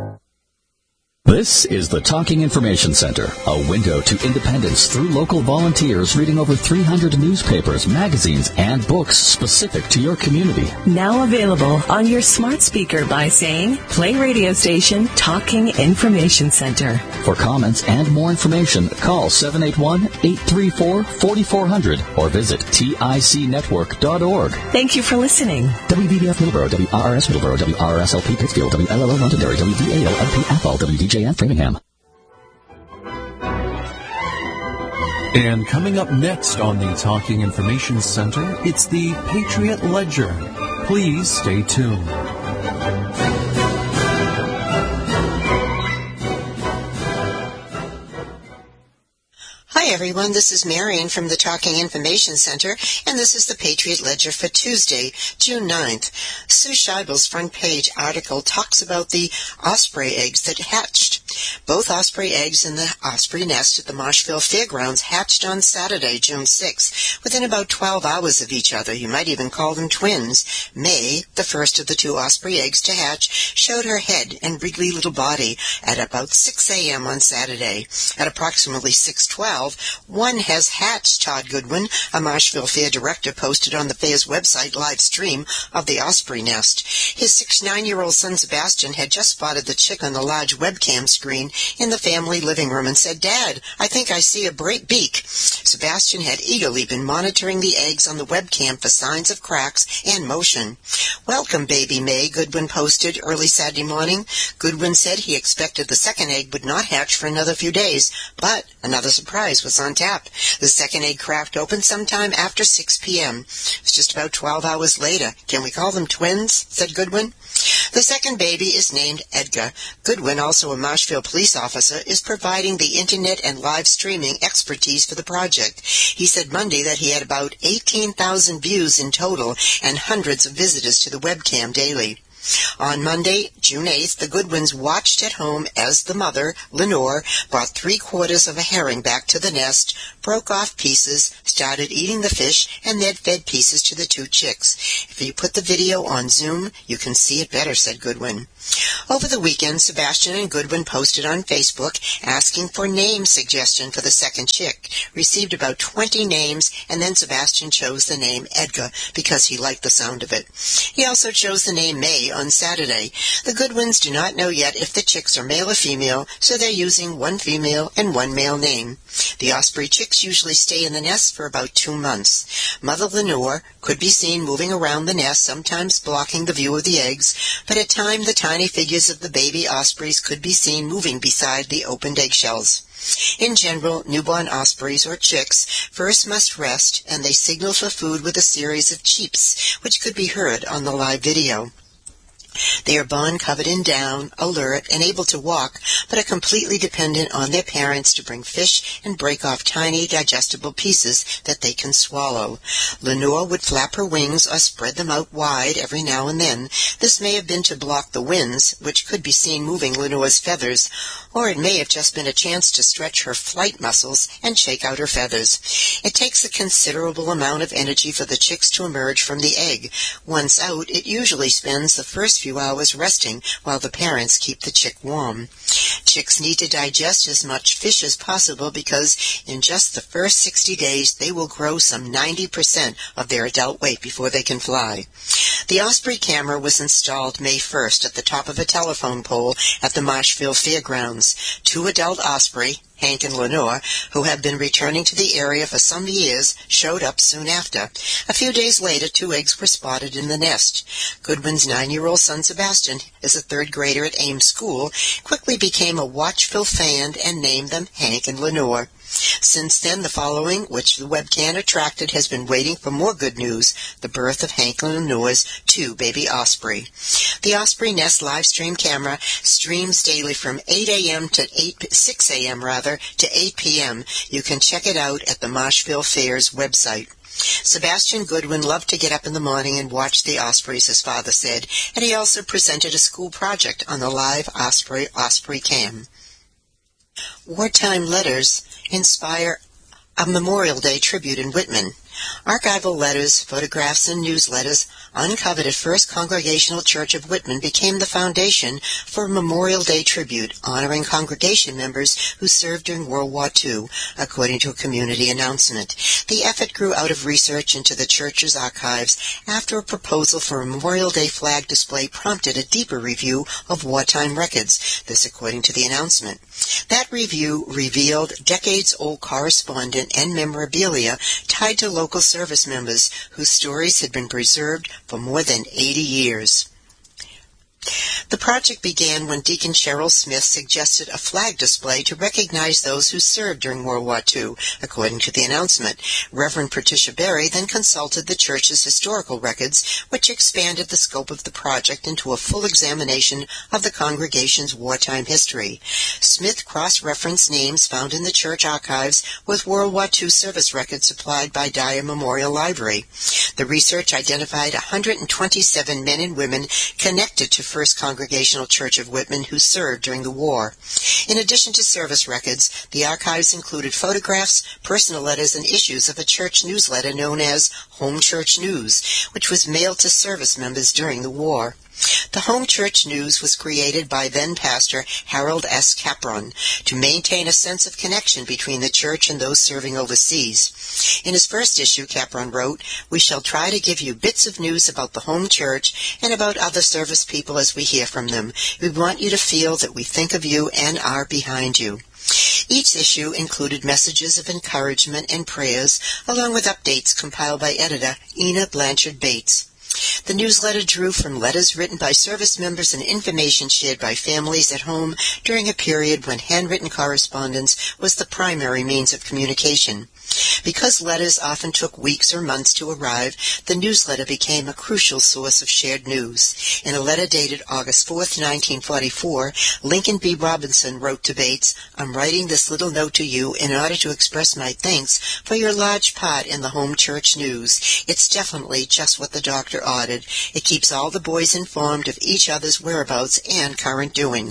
This is the Talking Information Center, a window to independence through local volunteers reading over three hundred newspapers, magazines, and books specific to your community. Now available on your smart speaker by saying, play radio station Talking Information Center. For comments and more information, call seven eight one, eight three four, four four zero zero or visit tic network dot org. Thank you for listening. W B B F Middleborough, W R R S Middleborough, W R R S L P Pittsfield, W L L O Londonderry, W D A L L P Athol, W D J F Framingham. And coming up next on the Talking Information Center, it's the Patriot Ledger. Please stay tuned. Hi everyone, this is Marion from the Talking Information Center, and this is the Patriot Ledger for Tuesday, June ninth. Sue Scheibel's front page article talks about the osprey eggs that hatched. Both osprey eggs in the osprey nest at the Marshville Fairgrounds hatched on Saturday, June sixth, within about twelve hours of each other. You might even call them twins. May, the first of the two osprey eggs to hatch, showed her head and wriggly little body at about six a.m. on Saturday. At approximately six twelve, one has hatched, Todd Goodwin, a Marshville Fair director, posted on the fair's website live stream of the osprey nest. His six nine-year-old son Sebastian had just spotted the chick on the large webcam screen in the family living room and said, "Dad, I think I see a bright beak." Sebastian had eagerly been monitoring the eggs on the webcam for signs of cracks and motion. "Welcome, baby May," Goodwin posted early Saturday morning. Goodwin said he expected the second egg would not hatch for another few days, but another surprise was on tap. The second egg cracked open sometime after six p.m. It was just about twelve hours later. "Can we call them twins?" said Goodwin. The second baby is named Edgar. Goodwin, also a Marshville police officer, is providing the internet and live streaming expertise for the project. He said Monday that he had about eighteen thousand views in total and hundreds of visitors to the webcam daily. On Monday, June eighth, the Goodwins watched at home as the mother, Lenore, brought three quarters of a herring back to the nest, broke off pieces, started eating the fish and then fed pieces to the two chicks. If you put the video on Zoom, you can see it better, said Goodwin. Over the weekend, Sebastian and Goodwin posted on Facebook asking for name suggestion for the second chick, received about twenty names, and then Sebastian chose the name Edgar because he liked the sound of it. He also chose the name May on Saturday. The Goodwins do not know yet if the chicks are male or female, so they're using one female and one male name. The osprey chicks usually stay in the nest for about two months. Mother Lenore could be seen moving around the nest, sometimes blocking the view of the eggs, but at times the tiny figures of the baby ospreys could be seen moving beside the opened eggshells. In general, newborn ospreys or chicks first must rest, and they signal for food with a series of cheeps, which could be heard on the live video. They are born covered in down, alert, and able to walk, but are completely dependent on their parents to bring fish and break off tiny, digestible pieces that they can swallow. Lenore would flap her wings or spread them out wide every now and then. This may have been to block the winds, which could be seen moving Lenore's feathers, or it may have just been a chance to stretch her flight muscles and shake out her feathers. It takes a considerable amount of energy for the chicks to emerge from the egg. Once out, it usually spends the first few hours resting while the parents keep the chick warm. Chicks need to digest as much fish as possible because in just the first sixty days they will grow some ninety percent of their adult weight before they can fly. The Osprey camera was installed May first at the top of a telephone pole at the Marshfield Fairgrounds. Two adult osprey, Hank and Lenore, who have been returning to the area for some years, showed up soon after. A few days later, two eggs were spotted in the nest. Goodwin's nine-year-old son Sebastian is a third grader at Ames School, quickly became a watchful fan and named them Hank and Lenore. Since then, the following, which the webcam attracted, has been waiting for more good news, the birth of Hank and Lenore's two baby osprey. The Osprey Nest live stream camera streams daily from eight a.m. to eight, six a.m. rather, to eight p.m. You can check it out at the Marshfield Fair's website. Sebastian Goodwin loved to get up in the morning and watch the ospreys, his father said, and he also presented a school project on the live Osprey Osprey Cam. Wartime letters inspire a Memorial Day tribute in Whitman. Archival letters, photographs, and newsletters uncovered at First Congregational Church of Whitman became the foundation for a Memorial Day tribute honoring congregation members who served during World War Two, according to a community announcement. The effort grew out of research into the church's archives after a proposal for a Memorial Day flag display prompted a deeper review of wartime records, this according to the announcement. That review revealed decades-old correspondence and memorabilia tied to local service members whose stories had been preserved for more than eighty years. The project began when Deacon Cheryl Smith suggested a flag display to recognize those who served during World War Two, according to the announcement. Reverend Patricia Berry then consulted the church's historical records, which expanded the scope of the project into a full examination of the congregation's wartime history. Smith cross-referenced names found in the church archives with World War Two service records supplied by Dyer Memorial Library. The research identified one hundred twenty-seven men and women connected to First Congregational Church of Whitman who served during the war. In addition to service records, the archives included photographs, personal letters, and issues of a church newsletter known as Home Church News, which was mailed to service members during the war. The Home Church News was created by then-pastor Harold S. Capron to maintain a sense of connection between the church and those serving overseas. In his first issue, Capron wrote, "We shall try to give you bits of news about the home church and about other service people as we hear from them. We want you to feel that we think of you and are behind you." Each issue included messages of encouragement and prayers, along with updates compiled by editor Ena Blanchard Bates. The newsletter drew from letters written by service members and information shared by families at home during a period when handwritten correspondence was the primary means of communication. Because letters often took weeks or months to arrive, the newsletter became a crucial source of shared news. In a letter dated August fourth, nineteen forty-four, Lincoln B. Robinson wrote to Bates, "I'm writing this little note to you in order to express my thanks for your large part in the home church news. It's definitely just what the doctor ordered. It keeps all the boys informed of each other's whereabouts and current doings."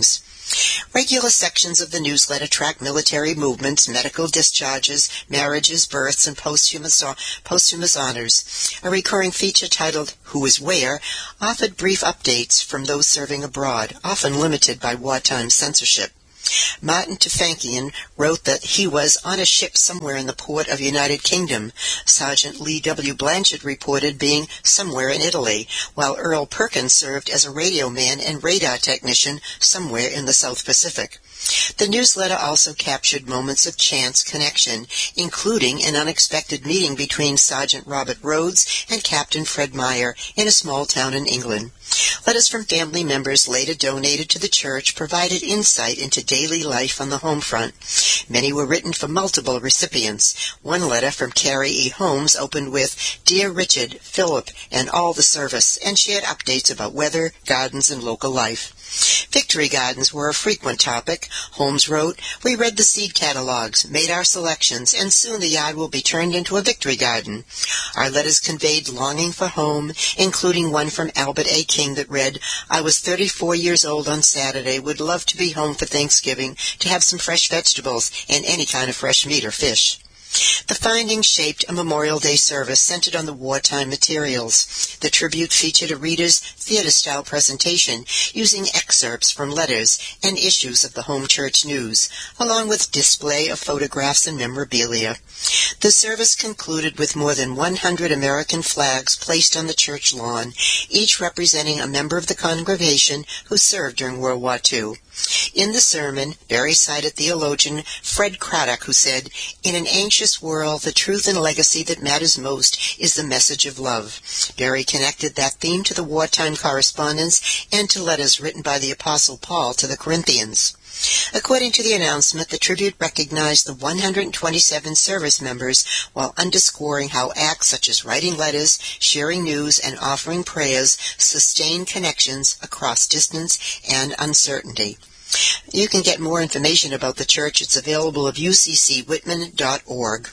Regular sections of the newsletter track military movements, medical discharges, marriages, births, and posthumous, posthumous honors. A recurring feature titled Who is Where offered brief updates from those serving abroad, often limited by wartime censorship. Martin Tufankian wrote that he was on a ship somewhere in the port of United Kingdom. Sergeant Lee W. Blanchard reported being somewhere in Italy, while Earl Perkins served as a radio man and radar technician somewhere in the South Pacific. The newsletter also captured moments of chance connection, including an unexpected meeting between Sergeant Robert Rhodes and Captain Fred Meyer in a small town in England. Letters from family members later donated to the church provided insight into daily life on the home front. Many were written for multiple recipients. One letter from Carrie E. Holmes opened with, Dear Richard, Philip, and all the service, and shared updates about weather, gardens, and local life. Victory gardens were a frequent topic. Holmes wrote, We read the seed catalogs, made our selections, and soon the yard will be turned into a victory garden. Our letters conveyed longing for home, including one from Albert A. King that read, I was thirty-four years old on Saturday, would love to be home for Thanksgiving, to have some fresh vegetables and any kind of fresh meat or fish. The findings shaped a Memorial Day service centered on the wartime materials. The tribute featured a reader's theater-style presentation using excerpts from letters and issues of the Home Church News, along with display of photographs and memorabilia. The service concluded with more than one hundred American flags placed on the church lawn, each representing a member of the congregation who served during World War Two. In the sermon, Barry cited theologian Fred Craddock, who said, In an anxious world, the truth and legacy that matters most is the message of love. Barry connected that theme to the wartime correspondence and to letters written by the Apostle Paul to the Corinthians. According to the announcement, the tribute recognized the one hundred twenty-seven service members while underscoring how acts such as writing letters, sharing news, and offering prayers sustain connections across distance and uncertainty. You can get more information about the church. It's available at u c c whitman dot org.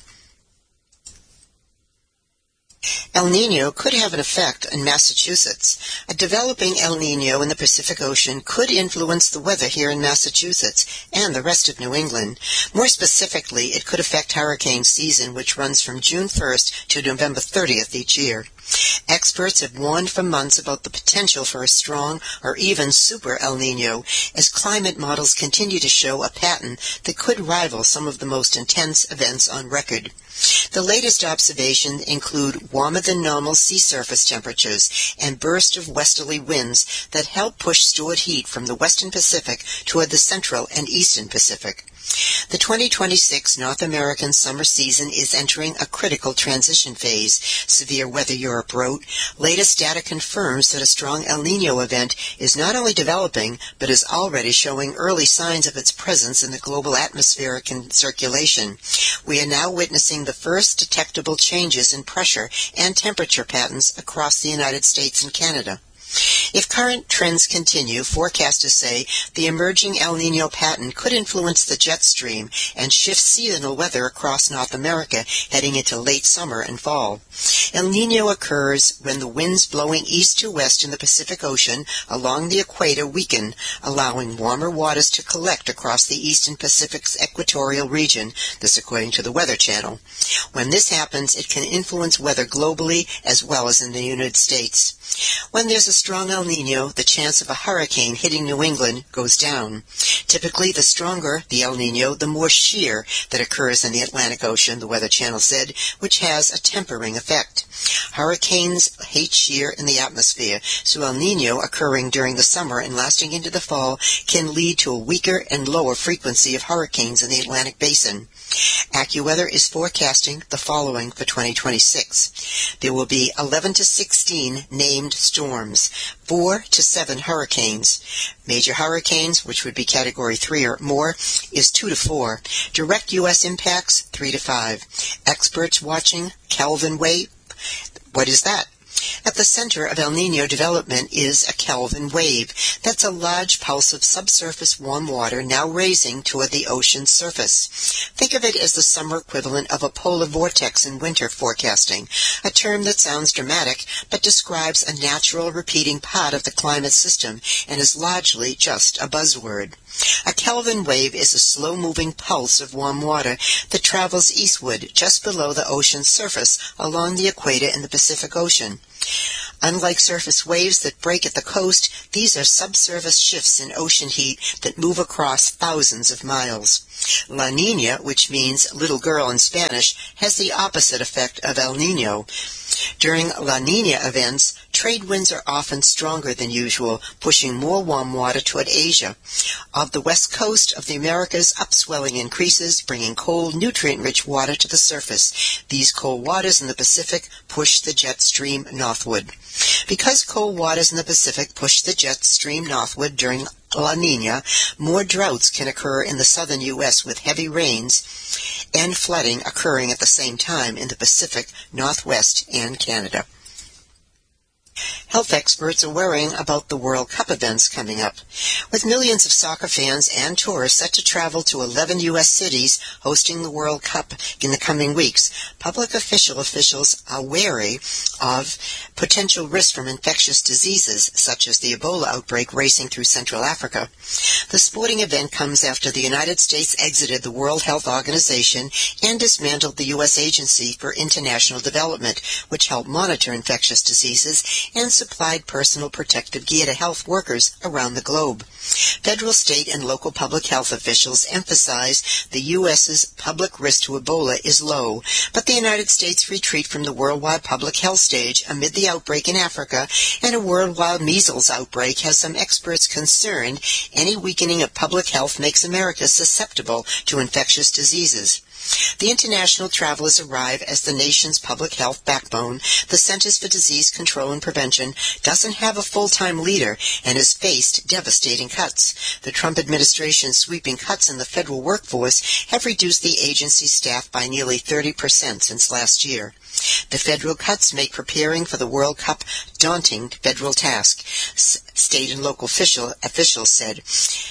El Nino could have an effect in Massachusetts. A developing El Nino in the Pacific Ocean could influence the weather here in Massachusetts and the rest of New England. More specifically, it could affect hurricane season, which runs from June first to November thirtieth each year. Experts have warned for months about the potential for a strong or even super El Nino, as climate models continue to show a pattern that could rival some of the most intense events on record. The latest observations include warmer than normal sea surface temperatures and bursts of westerly winds that help push stored heat from the western Pacific toward the central and eastern Pacific. The twenty twenty-six North American summer season is entering a critical transition phase, Severe Weather Europe wrote. Latest data confirms that a strong El Nino event is not only developing, but is already showing early signs of its presence in the global atmospheric circulation. We are now witnessing the first detectable changes in pressure and temperature patterns across the United States and Canada. If current trends continue, forecasters say the emerging El Nino pattern could influence the jet stream and shift seasonal weather across North America heading into late summer and fall. El Nino occurs when the winds blowing east to west in the Pacific Ocean along the equator weaken, allowing warmer waters to collect across the eastern Pacific's equatorial region, this according to the Weather Channel. When this happens, it can influence weather globally as well as in the United States. When there's a strong El Nino, the chance of a hurricane hitting New England goes down. Typically, the stronger the El Nino, the more shear that occurs in the Atlantic Ocean, the Weather Channel said, which has a tempering effect. Hurricanes hate shear in the atmosphere, so El Nino occurring during the summer and lasting into the fall can lead to a weaker and lower frequency of hurricanes in the Atlantic Basin. AccuWeather is forecasting the following for twenty twenty-six. There will be eleven to sixteen named storms, four to seven hurricanes. Major hurricanes, which would be Category three or more, is two to four. Direct U S impacts, three to five. Experts watching Kelvin wave. What is that? At the center of El Nino development is a Kelvin wave. That's a large pulse of subsurface warm water now raising toward the ocean's surface. Think of it as the summer equivalent of a polar vortex in winter forecasting, a term that sounds dramatic but describes a natural repeating part of the climate system and is largely just a buzzword. A Kelvin wave is a slow-moving pulse of warm water that travels eastward just below the ocean's surface along the equator in the Pacific Ocean. Unlike surface waves that break at the coast, these are subsurface shifts in ocean heat that move across thousands of miles. La Niña, which means little girl in Spanish, has the opposite effect of El Niño. During La Niña events, trade winds are often stronger than usual, pushing more warm water toward Asia. Off the west coast of the Americas, upswelling increases, bringing cold, nutrient-rich water to the surface. These cold waters in the Pacific push the jet stream northward. Because cold waters in the Pacific push the jet stream northward during La Niña, more droughts can occur in the southern U S with heavy rains and flooding occurring at the same time in the Pacific, Northwest, and Canada. Health experts are worrying about the World Cup events coming up. With millions of soccer fans and tourists set to travel to eleven U S cities hosting the World Cup in the coming weeks, public official officials are wary of potential risks from infectious diseases such as the Ebola outbreak racing through Central Africa. The sporting event comes after the United States exited the World Health Organization and dismantled the U S Agency for International Development, which helped monitor infectious diseases and supplied personal protective gear to health workers around the globe. Federal, state, and local public health officials emphasize the U S's public risk to Ebola is low, but the United States' retreat from the worldwide public health stage amid the outbreak in Africa and a worldwide measles outbreak has some experts concerned any weakening of public health makes America susceptible to infectious diseases. The international travelers arrive as the nation's public health backbone. The Centers for Disease Control and Prevention doesn't have a full-time leader and has faced devastating cuts. The Trump administration's sweeping cuts in the federal workforce have reduced the agency's staff by nearly thirty percent since last year. The federal cuts make preparing for the World Cup daunting federal task, state and local official, officials said.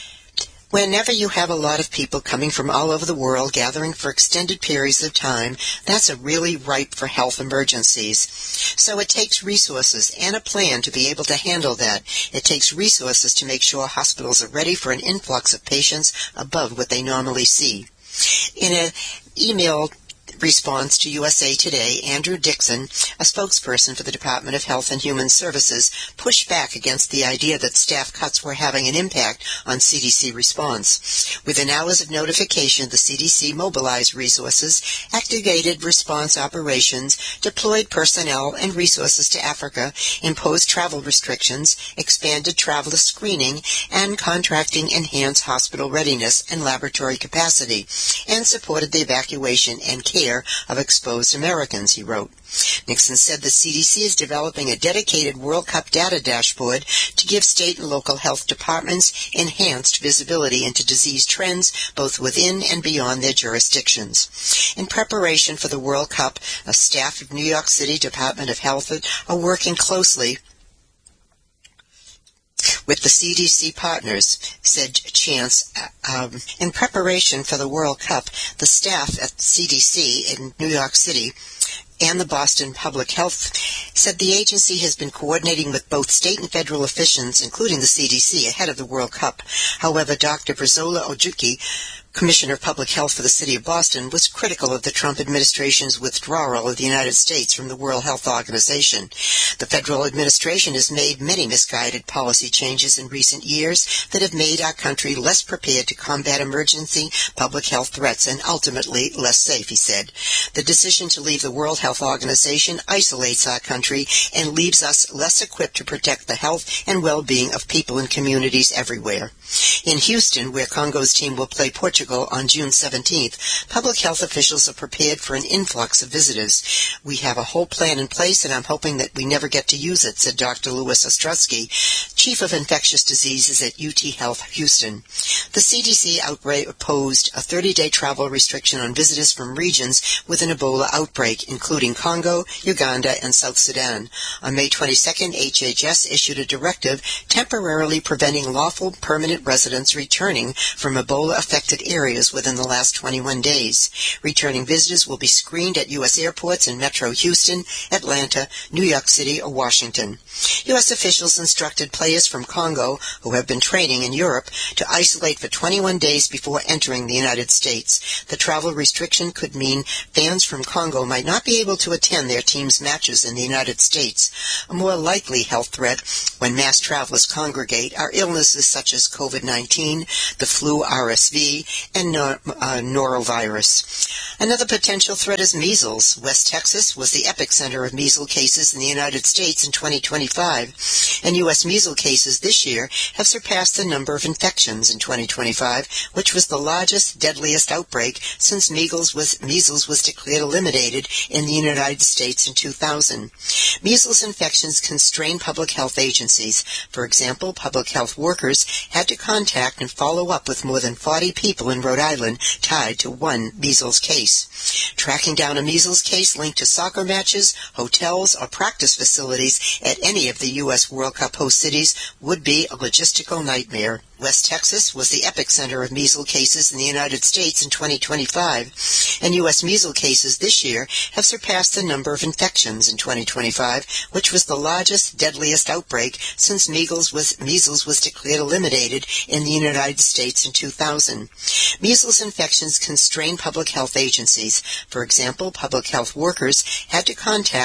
Whenever you have a lot of people coming from all over the world gathering for extended periods of time, that's a really ripe for health emergencies. So it takes resources and a plan to be able to handle that. It takes resources to make sure hospitals are ready for an influx of patients above what they normally see. In an email response to U S A Today, Andrew Dixon, a spokesperson for the Department of Health and Human Services, pushed back against the idea that staff cuts were having an impact on C D C response. Within hours of notification, the C D C mobilized resources, activated response operations, deployed personnel and resources to Africa, imposed travel restrictions, expanded traveler screening, and contracting enhanced hospital readiness and laboratory capacity, and supported the evacuation and care of exposed Americans, he wrote. Nixon said the C D C is developing a dedicated World Cup data dashboard to give state and local health departments enhanced visibility into disease trends both within and beyond their jurisdictions. In preparation for the World Cup, a staff of New York City Department of Health are working closely with the C D C partners, said Chance. Um, in preparation for the World Cup, the staff at C D C in New York City and the Boston Public Health said the agency has been coordinating with both state and federal officials, including the C D C, ahead of the World Cup. However, Doctor Brizola Ojukwu, Commissioner of Public Health for the City of Boston, was critical of the Trump administration's withdrawal of the United States from the World Health Organization. The federal administration has made many misguided policy changes in recent years that have made our country less prepared to combat emergency public health threats and ultimately less safe, he said. The decision to leave the World Health Organization isolates our country and leaves us less equipped to protect the health and well-being of people and communities everywhere. In Houston, where Congo's team will play Portugal on June seventeenth, public health officials are prepared for an influx of visitors. We have a whole plan in place, and I'm hoping that we never get to use it, said Doctor Louis Ostrowski, Chief of Infectious Diseases at U T Health Houston. The C D C outbreak posed a thirty-day travel restriction on visitors from regions with an Ebola outbreak, including Congo, Uganda, and South Sudan. On May twenty-second, H H S issued a directive temporarily preventing lawful permanent permanent residents returning from Ebola-affected areas within the last twenty-one days. Returning visitors will be screened at U S airports in Metro Houston, Atlanta, New York City, or Washington. U S officials instructed players from Congo who have been training in Europe to isolate for twenty-one days before entering the United States. The travel restriction could mean fans from Congo might not be able to attend their team's matches in the United States. A more likely health threat when mass travelers congregate are illnesses such as COVID nineteen, the flu, R S V, and nor- uh, norovirus. Another potential threat is measles. West Texas was the epicenter of measles cases in the United States in twenty twenty-five, and U S measles cases this year have surpassed the number of infections in twenty twenty-five, which was the largest, deadliest outbreak since measles was, measles was declared eliminated in the United States in two thousand. Measles infections constrain public health agencies. For example, public health workers had to contact and follow up with more than forty people in Rhode Island tied to one measles case. Tracking down a measles case linked to soccer matches, hotels, or practice facilities at any of the U S World Cup host cities would be a logistical nightmare. West Texas was the epicenter of measles cases in the United States in twenty twenty-five, and U S measles cases this year have surpassed the number of infections in twenty twenty-five, which was the largest, deadliest outbreak since measles was, measles was declared eliminated in the United States in two thousand. Measles infections constrain public health agencies. For example, public health workers had to contact